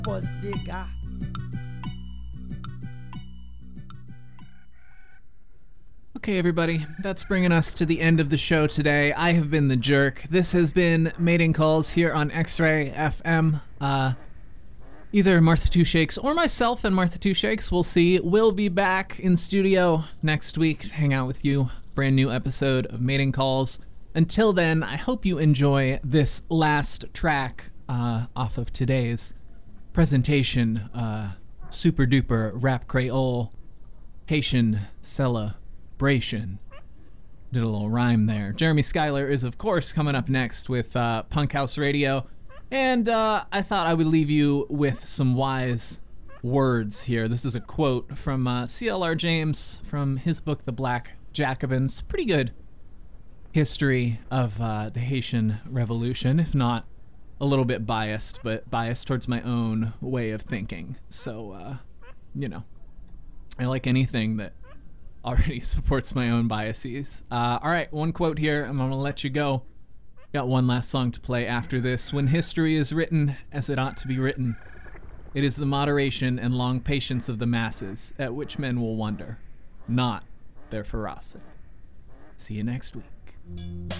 Buzz digger. Okay, everybody, that's bringing us to the end of the show today. I have been the Jerk. This has been Mating Calls here on X-Ray FM. Either Martha Two Shakes or myself and Martha Two Shakes, we'll see. We'll be back in studio next week to hang out with you. Brand new episode of Mating Calls. Until then, I hope you enjoy this last track off of today's presentation. Super duper rap Creole Haitian celebration. Did a little rhyme there. Jeremy Schuyler is, of course, coming up next with Punk House Radio. And I thought I would leave you with some wise words here. This is a quote from C.L.R. James from his book, The Black Jacobins. Pretty good history of the Haitian Revolution, if not a little bit biased, but biased towards my own way of thinking. So, I like anything that already supports my own biases. All right, one quote here. I'm going to let you go. Got one last song to play after this. When history is written as it ought to be written, it is the moderation and long patience of the masses at which men will wonder, not their ferocity. See you next week.